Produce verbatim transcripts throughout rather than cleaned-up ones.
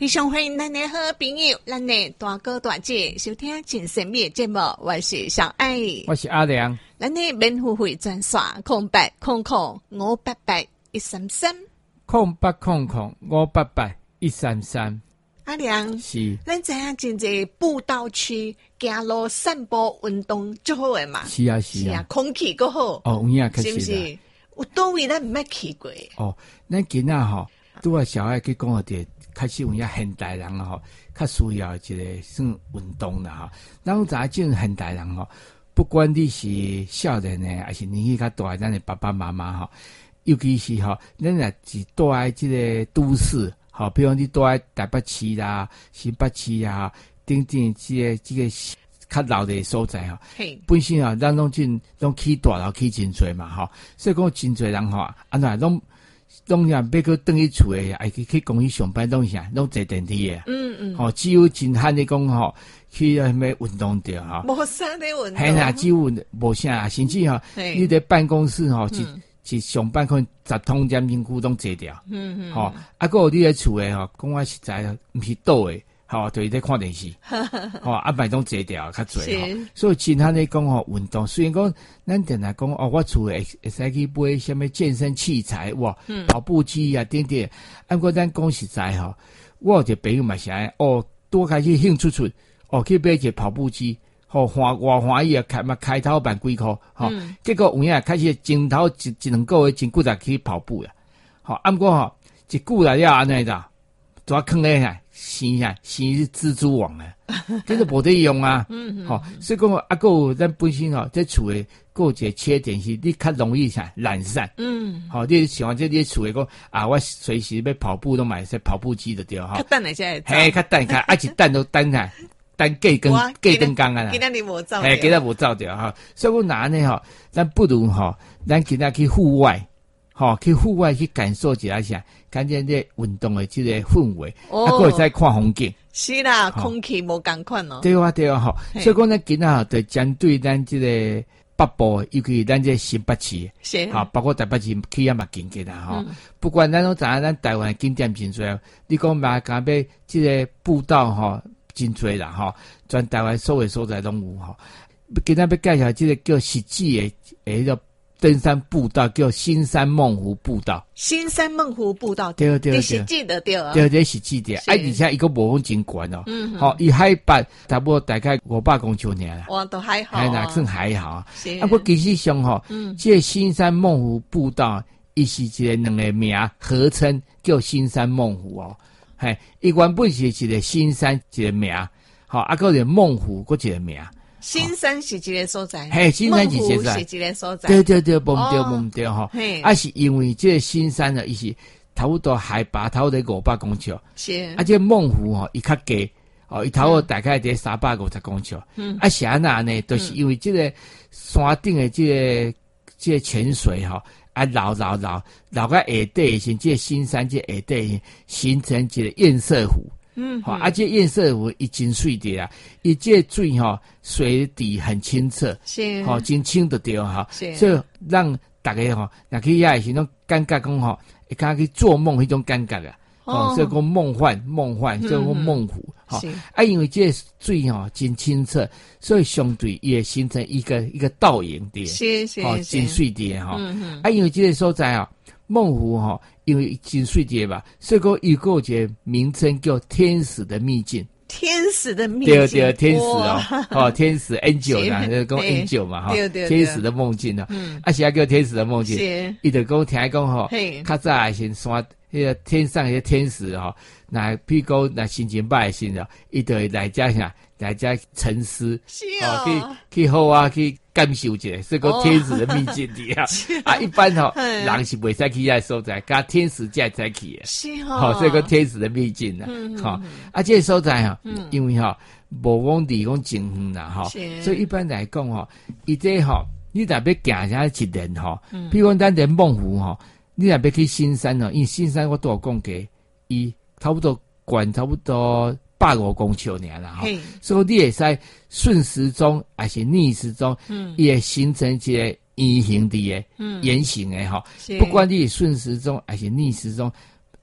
非常欢迎咱的好朋友，咱的大哥大姐收听真神秘的节目，我是小爱， 我是阿良。 咱的免付费专线空八空空五八八一三三空八空空五八八一三三。 阿良是， 咱知影真侪步道区行路散步运动最好的嘛？ 是啊是啊， 是啊，空气够好哦，有影确是不实啦。 是？有倒位咱毋捌去过哦，咱今仔吼，拄啊小爱去讲个点。开始有影现代人吼，较需要一个算运动啦吼。咱有知影种现代人吼，不管你是少年诶，还是年纪较大，咱的爸爸妈妈吼，尤其是吼，咱若是住在即个都市，吼，比如你住在台北市啦、新北市啊，等等即个即个较老的所在吼，本身啊，咱拢真拢起大楼起真侪嘛吼，所以讲真侪人吼，安怎拢。拢呀，要去转去厝诶，爱去去公司上班，拢啥，拢坐电梯诶。 嗯嗯。 吼、哦，只有真罕的讲吼，去啥物运动着吼。 无啥咧运动。 系啦，只有无啥，甚至吼，你伫办公室吼，一一上班可能十通点身躯拢坐掉。嗯嗯。吼、哦，啊，个你咧厝诶吼，讲我实在毋是倒诶。吼、哦，就是在看电视，吼、哦，啊，摆拢坐掉较侪吼，所以真罕咧讲吼运动，虽然讲咱定来讲哦，我厝会会使去买什么健身器材哇，嗯、跑步机啊等等，按过咱讲实在吼，我有一个朋友嘛是安哦，多开始兴趣出哦，去买一个跑步机，吼、哦，欢偌欢喜啊，开嘛开头办几箍，吼、哦嗯，结果有影开始前头一一两个月真几日去跑步啦，吼、哦，按过吼一久来了安尼的，抓坑咧下。生呀，生是蜘蛛网啊，这个无得用啊。嗯，好、哦，所以讲啊，个咱本身哦，在厝诶，个一个缺点是，你较容易啥懒散。嗯，好、哦，你喜欢这你厝诶讲啊，我随时要跑步都买些跑步机就对哈。 较等来才。 嘿，较等看，啊一等都等下，等计根计灯光啊啦。 今仔日无走。 嘿，今仔无走掉哈。所以讲哪呢吼，咱不如吼，咱今仔去户外。吼、哦，去户外去感受一下下，感觉这运动的这个氛围，哦、啊，个会再看风景。 是啦，哦、空气无共款哦。 对啊，对啊，吼。所以讲咱今仔就针对咱这个北部，尤其咱这新北市，是啊，包括台北市去也嘛近嘅啦，吼、嗯。不管咱拢知影，咱台湾景点真多，你讲嘛，讲要这个步道吼，真多啦，吼，全台湾所有所在拢有吼。今仔要介绍这个叫实际的诶个。登山步道叫新山梦湖步道， 新山梦湖步道， 对对对， 是记得对啊， 对对是记得。哎，而且一个无风景观哦，嗯，好，伊海拔差不多大概五百公尺尔啦， 哇，都还好， 还那算还好。是，啊，不其实上吼，嗯，这新山梦湖步道，伊是一个两个名合称叫新山梦湖哦，嘿，伊原本是一个新山一个名，好，啊，个是梦湖个一个名。 新山是一个所在， 嘿，新山是一个是一个所在， 对对对，无唔对，无唔对吼。啊，是因为这个新山呢，伊是差不多海拔差不多五百公尺，是。啊，这梦湖吼，伊较低，哦，伊差不多大概在三百五十公尺。嗯。啊，啥那呢？都、就是因为这个山顶的这个这个泉水吼，啊，绕绕绕绕到下底先，这个新山这下底形成一个堰塞湖。嗯，好，而且堰塞湖已经水的啊，一这水哈水底很清澈，是，好，真清的对哈，是，所以让大家哈，若去遐是种感觉讲吼，会感觉去做梦迄种感觉啊，哦，所以讲梦幻梦幻，所以讲梦湖，哈、嗯，啊，因为这水哈真清澈，所以相对也形成一个一个倒影的，是是，哦，真水的哈，嗯啊，因为这个所在啊。梦湖哈，因为真水的吧，所以讲有个一个名称叫天使的秘境。 天使的秘境， 对对，天使哦，哦，天使 angel 啦，就是讲 angel 嘛哈，天使的梦境啊，嗯，啊，是叫天使的梦境，是，伊就讲听讲吼，较早先山迄个天上迄个天使吼，那譬如讲那心情歹的时候，伊就来遮啥，来遮沉思，是哦，去去好啊去。感受一下，是个天使的秘境的啊！啊，一般吼、喔，人是袂使去遐所在，甲天使才才去的。是哦，所以个天使的秘境啦，吼、嗯，啊，这个所在哈、嗯，因为哈、喔，无讲离讲真远啦，吼，所以一般来讲吼，伊这吼，你若要行下一年吼，比如讲咱在梦湖吼，你若要去新山哦，因为新山我都有讲过，伊差不多管差不多。百五公尺尔啦，哈，所以你会使顺时钟还是逆时钟，嗯，也形成一个圆形的，嗯，圆形的哈，不管你顺时钟还是逆时钟，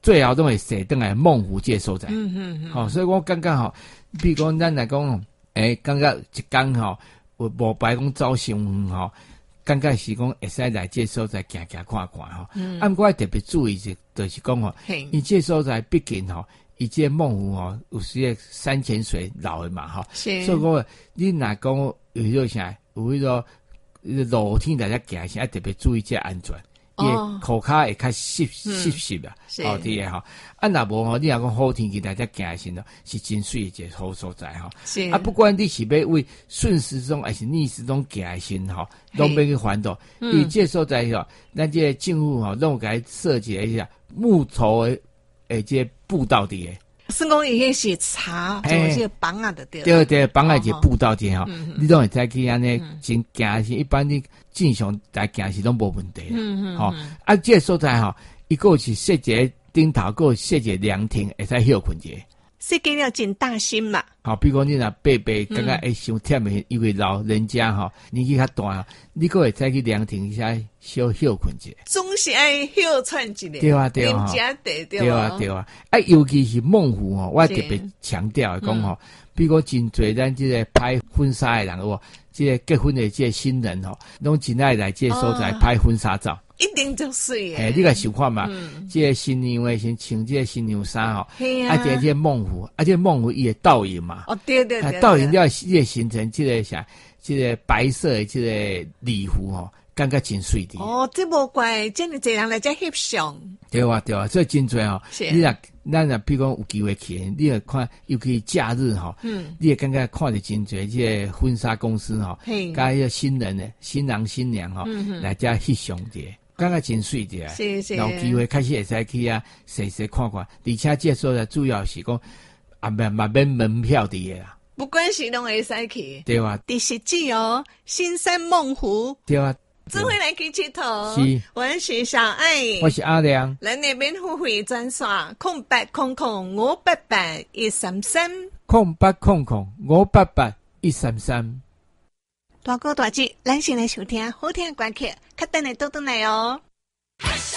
最后都会踅倒来孟湖这所在。 嗯嗯嗯。 好、哦，所以我感觉吼，比如讲咱来讲，诶、欸，感觉一天吼，有无白讲走伤远吼，感觉是讲会使来这所在行行看看吼。嗯。啊，我特别注意是，就是讲吼，伊这所在毕竟吼。伊这孟湖吼，有时个山泉水老的嘛吼，所以讲你若讲有迄个啥，有迄个露天大家行时，特别注意这安全，伊个裤骹会较湿湿湿啊，好啲个吼。啊，若无吼，你若讲好天气大家行时咯，是真水一个好所在吼。啊，不管你是要为顺时钟还是逆时钟行时吼，拢要去烦恼。伊这所在吼，咱这政府吼，拢该设计一下木头的。诶，这步道的诶， 是讲伊迄是茶，做这个绑啊的对。 对对，绑啊一步道的吼，你拢会再去安尼真行是，一般你正常来行是拢无问题啦。嗯嗯。吼，啊，这个所在吼，伊个是设一个顶头，个设一个凉亭，会使休困者。 设计了真大心嘛。 好，比如讲你若伯伯感觉会伤忝诶，因为老人家吼年纪较大，你个会再去凉亭一下休休困者。 总是爱休喘一下。 对啊对啊。 人家得对对啊对啊。啊，尤其是孟湖吼，我特别强调诶讲吼，比如讲真侪咱即个拍婚纱诶人哦，即个结婚诶即个新人吼，拢真爱来即个所在拍婚纱照。 一定就水诶！ 诶，你个想看嘛？嗯，这个新娘诶先穿这个新娘衫吼，啊，这个孟湖，啊，这个孟湖伊会倒影嘛？ 哦，对对对， 倒影了，伊会形成这个啥？这个白色诶，这个礼服吼，感觉真水的。 哦，这无怪，真係侪人来遮翕相。 对啊，对啊，所以真侪吼。你若咱若比如讲有机会去，你若看，尤其假日吼，嗯，你会感觉看着真侪这个婚纱公司吼，甲迄个新人诶，新郎新娘吼，来遮翕相者。感觉真水的， 是是， 有机会开始会使去啊，细细看看。而且这所在主要是讲，啊免嘛免门票的啦。 不管是拢会使去， 对啊。 第十季哦，新山孟湖， 对啊。 这回来去佚佗， 是， 我是小爱， 我是阿良。 咱那边付费专线空八空空五八八一三三， 空八空空五八八一三三。 大哥大姐，咱先来收听好听的歌曲，较等下倒转来哦。